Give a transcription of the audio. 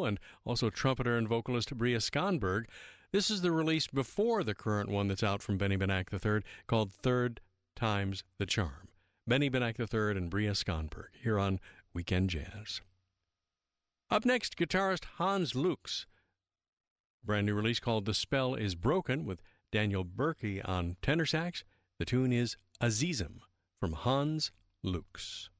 and also trumpeter and vocalist Bria Skonberg. This is the release before the current one that's out from Benny Benack III called Third Time's the Charm. Benny Benack III and Bria Skonberg here on Weekend Jazz. Up next, guitarist Hans Lux. Brand new release called The Spell is Broken with Daniel Berkey on tenor sax. The tune is Azizim from Hans Lux.